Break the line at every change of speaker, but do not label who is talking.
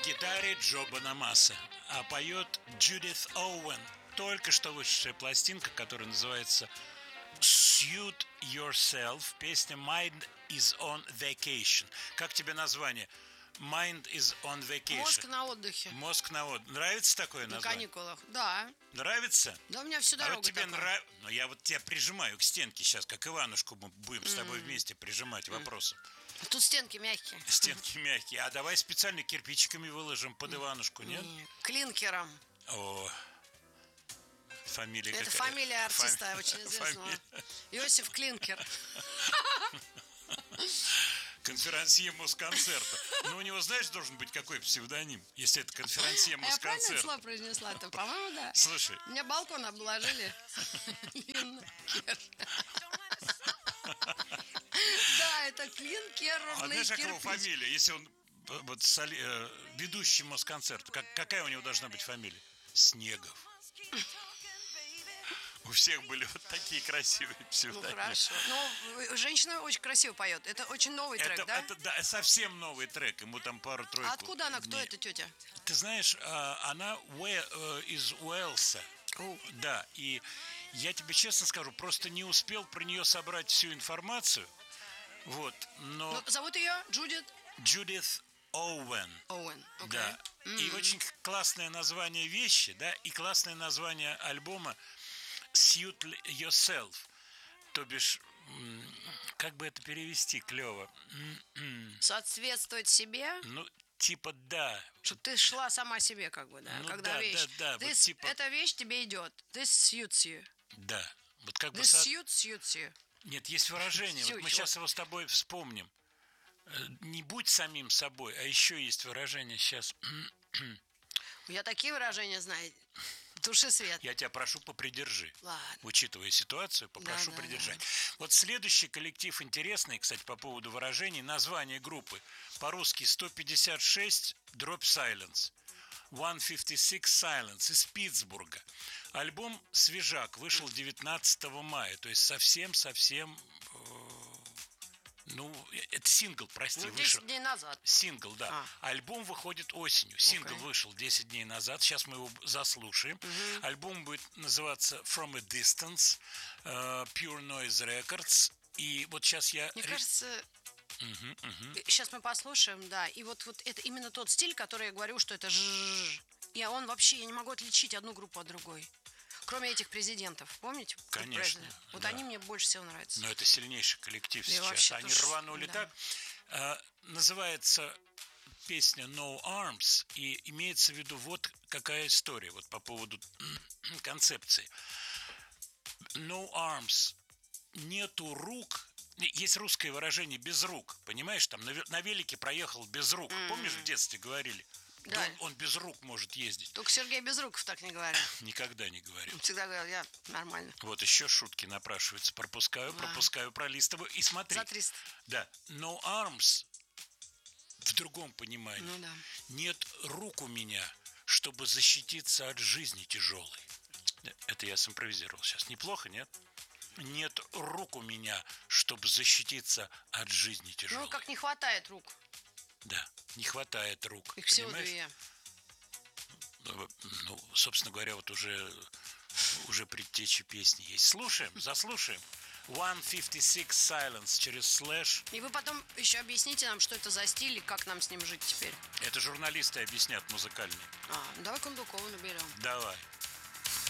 гитаре Джо Бонамасса, а поет Джудит Оуэн. Только что вышедшая пластинка, которая называется Suit Yourself, песня Mind is on Vacation. Как тебе название? Mind is on Vacation.
Мозг на отдыхе.
Мозг на отдыхе. Нравится такое
На
название?
каникулах, да.
Нравится?
Да у меня всю
А
дорогу
вот тебе
такое.
нравится? Ну, я вот тебя прижимаю к стенке сейчас, как Иванушку мы будем с тобой вместе прижимать вопросом.
Тут стенки мягкие.
Стенки мягкие. А давай специально кирпичиками выложим под Иванушку, нет?
Клинкером.
О, фамилия
Это
какая?
фамилия артиста очень известного. Иосиф Клинкер.
Конферансье Москонцерта. Ну, у него, знаешь, должен быть какой псевдоним, если это конферансье
А я правильно это
Москонцерта.
слово произнесла-то? По-моему, да.
Слушай,
Меня балкон обложили. Клинкер. Да, это клинкер.
а знаешь, как его фамилия? Если он вот ведущий Москонцерта, какая у него должна быть фамилия? Снегов. У всех были вот такие красивые
Ну,
псевдонимы.
хорошо. Ну, женщина очень красиво поет. Это очень новый трек, да?
Это да, совсем новый трек, ему там пару-тройку.
А откуда она? Кто
дней.
эта тетя?
Ты знаешь, она из Уэльса. Да, и я тебе честно скажу, просто не успел про нее собрать всю информацию. Вот, но
Ну, зовут ее Джудит
Джудит Оуэн.
Оуэн. Окей.
Да. И очень классное название вещи, да, и классное название альбома Suit Yourself. То бишь, как бы это перевести клево?
Соответствовать себе,
Ну, типа да.
что ты шла сама себе, как бы, да?
Ну,
Когда
да,
вещь.
да, вот
This-
типа-
Эта вещь тебе идет. This suits you.
Да. Вот как бы
This suits you.
Нет, есть выражение. Вот мы
Чего?
сейчас его с тобой вспомним. Не будь самим собой, а еще есть выражение сейчас.
Я такие выражения знаю. Туши свет.
Я тебя прошу, попридержи.
Ладно.
Учитывая ситуацию, попрошу
Да,
придержать. Вот следующий коллектив интересный, кстати, по поводу выражений. Название группы по-русски 156 дробь Silence. 156 Silence из Питтсбурга. Альбом «Свежак» вышел 19 мая. То есть совсем это сингл, прости,
Ну,
вышел.
10 дней назад.
Сингл, да. Альбом выходит осенью. Сингл вышел 10 дней назад. Сейчас мы его заслушаем. Альбом будет называться From a Distance, Pure Noise Records. И вот сейчас я...
Мне кажется, сейчас мы послушаем, да. И вот это именно тот стиль, который я говорю, что это жжж. И он вообще, я не могу отличить одну группу от другой. Кроме этих президентов, помните?
Конечно,
Вот
да.
они мне больше всего нравятся.
Но это сильнейший коллектив
Да и
сейчас.
вообще
Они
тоже,
рванули
да.
так. Называется песня No Arms. И имеется в виду вот какая история вот по поводу концепции. No Arms. Нету рук. Есть русское выражение «без рук». Понимаешь, там на велике проехал без рук. Помнишь, в детстве говорили?
Да.
Он без рук может ездить.
Только Сергей Безруков так не говорил.
Никогда не говорил.
Он всегда говорил, я нормально.
Вот еще шутки напрашиваются. Пропускаю, пролистываю. И смотри.
За 300.
Да. No arms в другом понимании.
Ну да.
Нет рук у меня, чтобы защититься от жизни тяжелой. Это я симпровизировал сейчас. Неплохо, нет? Нет рук у меня, чтобы защититься от жизни тяжелой.
Ну, как не хватает рук.
Да, не хватает рук.
Их всего
понимаешь?
2.
Ну, собственно говоря, вот уже предтечи песни есть. Слушаем, заслушаем. 156 Silence через слэш.
И вы потом еще объясните нам, что это за стиль и как нам с ним жить теперь.
Это журналисты объяснят музыкальные.
Давай Кондукова наберем.
Давай.